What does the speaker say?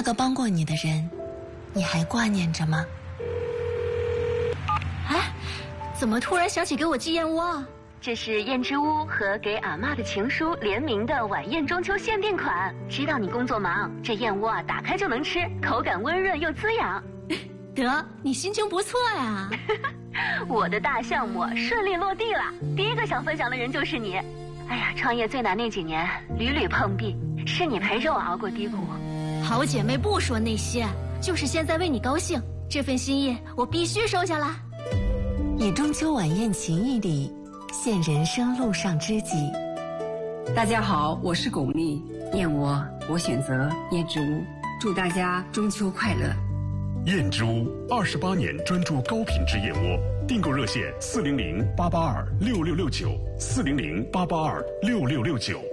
那个帮过你的人，你还挂念着吗？ 哎，怎么突然想起给我寄燕窝啊？ 这是燕之屋和给阿嬷的情书联名的晚宴中秋限定款。知道你工作忙，这燕窝啊打开就能吃，口感温润又滋养。 得，你心情不错呀。 我的大项目顺利落地了，第一个想分享的人就是你。哎呀，创业最难那几年屡屡碰壁，是你陪着我熬过低谷。 好姐妹不说那些，就是现在为你高兴，这份心意我必须收下啦。 以中秋晚宴情谊里现人生路上知己。 大家好，我是巩俐，燕窝我选择燕之屋，祝大家中秋快乐。 燕之屋28年专注高品质燕窝，订购热线400-882-6669，400-882-6669。